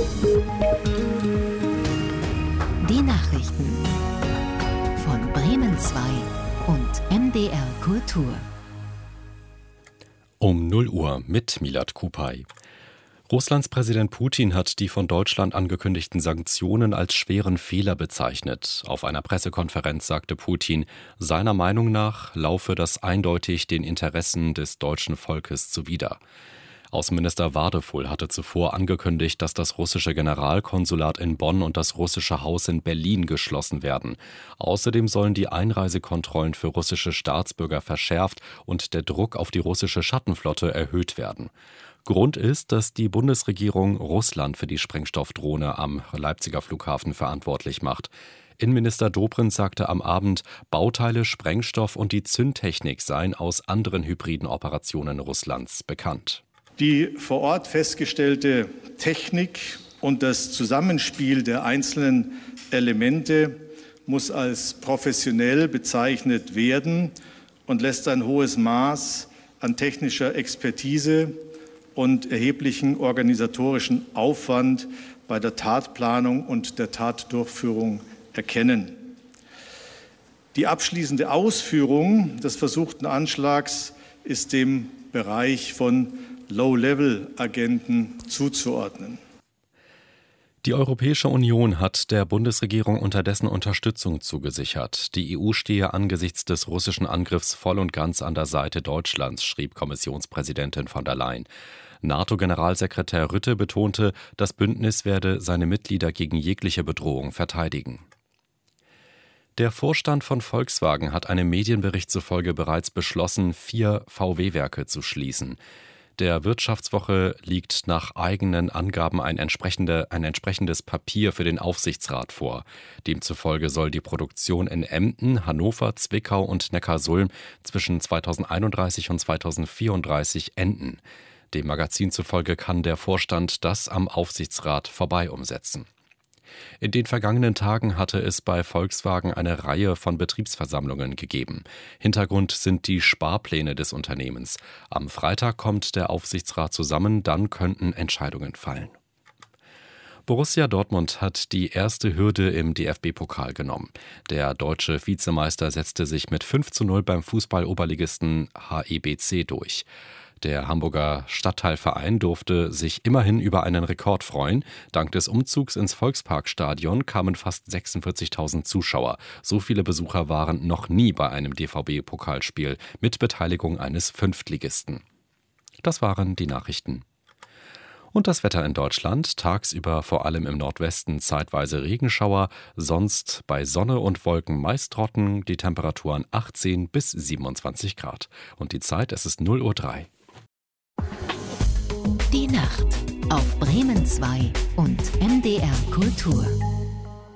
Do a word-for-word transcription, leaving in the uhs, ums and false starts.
Die Nachrichten von Bremen zwei und M D R Kultur. Um null Uhr mit Milad Kupay. Russlands Präsident Putin hat die von Deutschland angekündigten Sanktionen als schweren Fehler bezeichnet. Auf einer Pressekonferenz sagte Putin, seiner Meinung nach laufe das eindeutig den Interessen des deutschen Volkes zuwider. Außenminister Wadefull hatte zuvor angekündigt, dass das russische Generalkonsulat in Bonn und das russische Haus in Berlin geschlossen werden. Außerdem sollen die Einreisekontrollen für russische Staatsbürger verschärft und der Druck auf die russische Schattenflotte erhöht werden. Grund ist, dass die Bundesregierung Russland für die Sprengstoffdrohne am Leipziger Flughafen verantwortlich macht. Innenminister Dobrindt sagte am Abend, Bauteile, Sprengstoff und die Zündtechnik seien aus anderen hybriden Operationen Russlands bekannt. Die vor Ort festgestellte Technik und das Zusammenspiel der einzelnen Elemente muss als professionell bezeichnet werden und lässt ein hohes Maß an technischer Expertise und erheblichen organisatorischen Aufwand bei der Tatplanung und der Tatdurchführung erkennen. Die abschließende Ausführung des versuchten Anschlags ist dem Bereich von Low-Level-Agenten zuzuordnen. Die Europäische Union hat der Bundesregierung unterdessen Unterstützung zugesichert. Die E U stehe angesichts des russischen Angriffs voll und ganz an der Seite Deutschlands, schrieb Kommissionspräsidentin von der Leyen. NATO-Generalsekretär Rutte betonte, das Bündnis werde seine Mitglieder gegen jegliche Bedrohung verteidigen. Der Vorstand von Volkswagen hat einem Medienbericht zufolge bereits beschlossen, vier V W-Werke zu schließen. Der Wirtschaftswoche liegt nach eigenen Angaben ein, entsprechende, ein entsprechendes Papier für den Aufsichtsrat vor. Demzufolge soll die Produktion in Emden, Hannover, Zwickau und Neckarsulm zwischen zweitausendeinunddreißig und zweitausendvierunddreißig enden. Dem Magazin zufolge kann der Vorstand das am Aufsichtsrat vorbei umsetzen. In den vergangenen Tagen hatte es bei Volkswagen eine Reihe von Betriebsversammlungen gegeben. Hintergrund sind die Sparpläne des Unternehmens. Am Freitag kommt der Aufsichtsrat zusammen, dann könnten Entscheidungen fallen. Borussia Dortmund hat die erste Hürde im D F B-Pokal genommen. Der deutsche Vizemeister setzte sich mit fünf zu null beim Fußball-Oberligisten H E B C durch. Der Hamburger Stadtteilverein durfte sich immerhin über einen Rekord freuen. Dank des Umzugs ins Volksparkstadion kamen fast sechsundvierzigtausend Zuschauer. So viele Besucher waren noch nie bei einem D V B-Pokalspiel mit Beteiligung eines Fünftligisten. Das waren die Nachrichten. Und das Wetter in Deutschland, tagsüber vor allem im Nordwesten zeitweise Regenschauer, sonst bei Sonne und Wolken meist trocken, die Temperaturen achtzehn bis siebenundzwanzig Grad. Und die Zeit, es ist null Uhr drei. Die Nacht auf Bremen zwei und M D R Kultur.